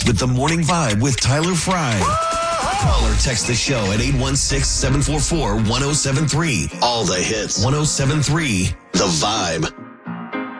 Connect with the Morning Vibe with Tyler Fry. Call or text the show at 816-744-1073. All the hits. 1073 The Vibe.